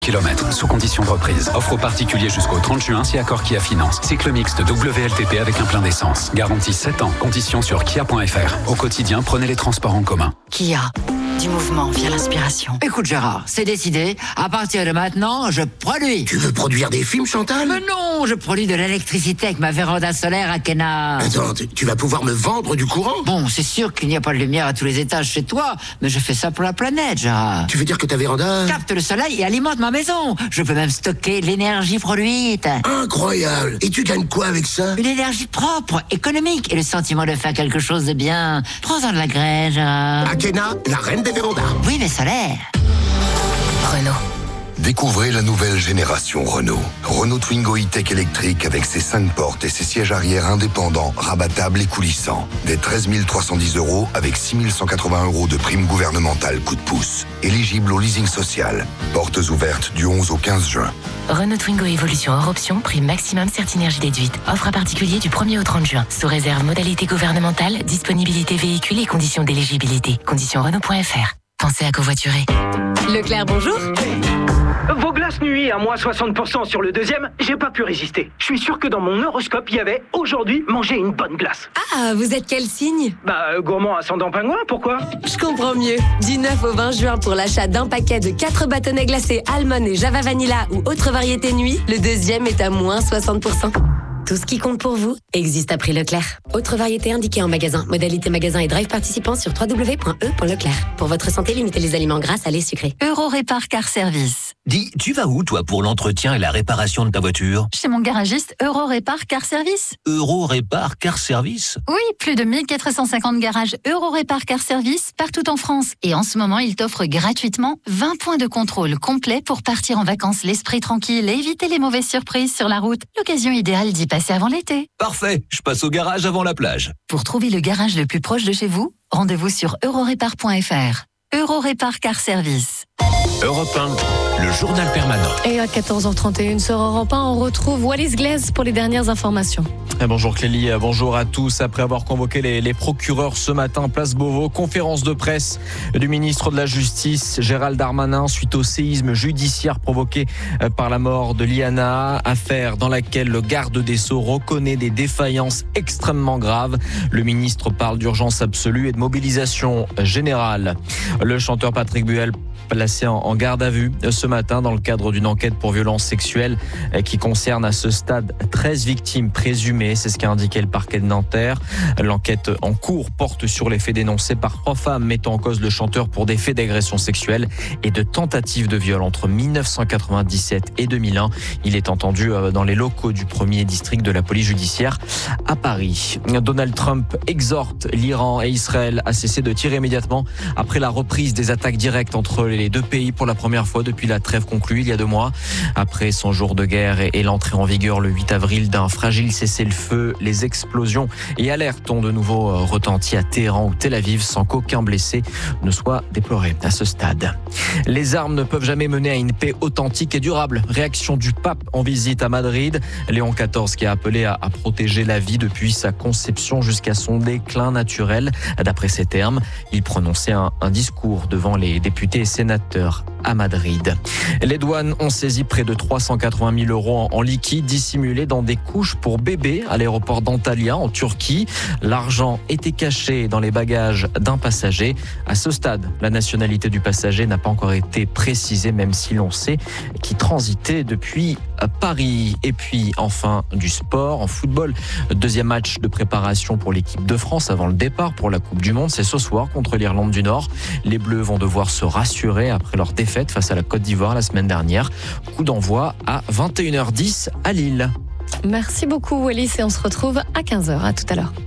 km sous condition de reprise. Offre aux particuliers jusqu'au 30 juin si accord Kia Finance. Cycle mixte WLTP avec un plein d'essence. Garantie 7 ans. Conditions sur kia.fr. Au quotidien, prenez les transports en commun. Kia. Du mouvement via l'inspiration. Écoute Gérard, c'est décidé. À partir de maintenant, je produis. Tu veux produire des films, Chantal? Mais non, je produis de l'électricité avec ma véranda solaire Akena. Attends, tu vas pouvoir me vendre du courant? Bon, c'est sûr qu'il n'y a pas de lumière à tous les étages chez toi, mais je fais ça pour la planète, Gérard. Tu veux dire que ta véranda Capte le soleil et alimente ma maison. Je peux même stocker l'énergie produite. Incroyable! Et tu gagnes quoi avec ça? Une énergie propre, économique et le sentiment de faire quelque chose de bien. Prends-en de la graine, Gérard. Akena, la reine des vérandas. Oui, mais solaire. Renault. Découvrez la nouvelle génération Renault. Renault Twingo E-Tech électrique avec ses 5 portes et ses sièges arrière indépendants, rabattables et coulissants. Des 13 310 € avec 6 180 € de prime gouvernementale coup de pouce. Éligible au leasing social. Portes ouvertes du 11 au 15 juin. Renault Twingo Évolution hors option, prime maximum Certinergie déduite. Offre à particulier du 1er au 30 juin. Sous réserve modalité gouvernementale, disponibilité véhicule et conditions d'éligibilité. Conditions Renault.fr. Pensez à covoiturer. Leclerc, bonjour. Vos glaces nuit à moins 60% sur le deuxième, j'ai pas pu résister. Je suis sûr que dans mon horoscope, il y avait « Aujourd'hui, manger une bonne glace ». Ah, vous êtes quel signe? Gourmand ascendant pingouin, pourquoi? Je comprends mieux. Du 9 au 20 juin pour l'achat d'un paquet de 4 bâtonnets glacés Almond et Java Vanilla ou autre variété nuit, le deuxième est à moins 60%. Tout ce qui compte pour vous existe à prix Leclerc. Autre variété indiquée en magasin. Modalité magasin et drive participant sur www.e.leclerc. Pour votre santé, limitez les aliments gras, salés, sucrés. Eurorépar Car Service. Dis, tu vas où, toi, pour l'entretien et la réparation de ta voiture? Chez mon garagiste Eurorépar Car Service. Eurorépar Car Service? Oui, plus de 1450 garages Eurorépar Car Service partout en France. Et en ce moment, il t'offre gratuitement 20 points de contrôle complet pour partir en vacances l'esprit tranquille et éviter les mauvaises surprises sur la route. L'occasion idéale d'y passer avant l'été. Parfait, je passe au garage avant la plage. Pour trouver le garage le plus proche de chez vous, rendez-vous sur eurorépar.fr. Eurorépar Car Service. Europe 1, le journal permanent. Et à 14h31 sur Europe 1, on retrouve Wallis Glaise pour les dernières informations. Bonjour Clélie, bonjour à tous. Après avoir convoqué les procureurs ce matin, place Beauvau, conférence de presse du ministre de la Justice, Gérald Darmanin, suite au séisme judiciaire provoqué par la mort de Liana, affaire dans laquelle le garde des Sceaux reconnaît des défaillances extrêmement graves. Le ministre parle d'urgence absolue et de mobilisation générale. Le chanteur Patrick Buel placé en garde à vue ce matin dans le cadre d'une enquête pour violences sexuelles qui concerne à ce stade 13 victimes présumées. C'est ce qu'a indiqué le parquet de Nanterre. L'enquête en cours porte sur les faits dénoncés par 3 femmes mettant en cause le chanteur pour des faits d'agression sexuelle et de tentative de viol entre 1997 et 2001. Il est entendu dans les locaux du 1er district de la police judiciaire à Paris. Donald Trump exhorte l'Iran et Israël à cesser de tirer immédiatement après la reprise des attaques directes entre les deux pays pour la première fois depuis la trêve conclue il y a 2 mois. Après 100 jours de guerre et l'entrée en vigueur le 8 avril d'un fragile cessez-le-feu, les explosions et alertes ont de nouveau retenti à Téhéran ou Tel Aviv sans qu'aucun blessé ne soit déploré à ce stade. Les armes ne peuvent jamais mener à une paix authentique et durable. Réaction du pape en visite à Madrid. Léon XIV qui a appelé à protéger la vie depuis sa conception jusqu'à son déclin naturel. D'après ses termes, il prononçait un discours devant les députés et sénateurs à Madrid. Les douanes ont saisi près de 380 000 € en liquide dissimulés dans des couches pour bébés à l'aéroport d'Antalya en Turquie. L'argent était caché dans les bagages d'un passager. À ce stade, la nationalité du passager n'a pas encore été précisée, même si l'on sait qu'il transitait depuis Paris. Et puis enfin du sport en football. 2e match de préparation pour l'équipe de France avant le départ pour la Coupe du Monde. C'est ce soir contre l'Irlande du Nord. Les Bleus vont devoir se rassurer après leur défaite face à la Côte d'Ivoire la semaine dernière. Coup d'envoi à 21h10 à Lille. Merci beaucoup Wallis et on se retrouve à 15h. À tout à l'heure.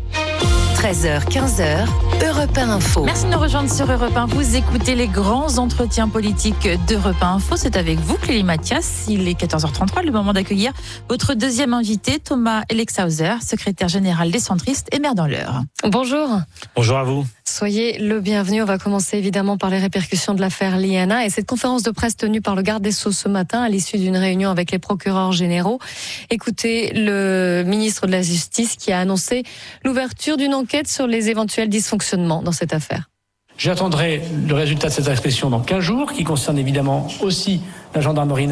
13h, 15h, Europe 1 Info. Merci de nous rejoindre sur Europe 1. Vous écoutez les grands entretiens politiques d'Europe 1 Info. C'est avec vous, Clélie Mathias. Il est 14h33, le moment d'accueillir votre deuxième invité, Thomas Elexhauser, secrétaire général des centristes et maire dans l'Eure. Bonjour. Bonjour à vous. Soyez le bienvenu. On va commencer évidemment par les répercussions de l'affaire Liana et cette conférence de presse tenue par le garde des Sceaux ce matin à l'issue d'une réunion avec les procureurs généraux. Écoutez le ministre de la Justice qui a annoncé l'ouverture d'une enquête sur les éventuels dysfonctionnements dans cette affaire. J'attendrai le résultat de cette inspection dans 15 jours, qui concerne évidemment aussi la gendarmerie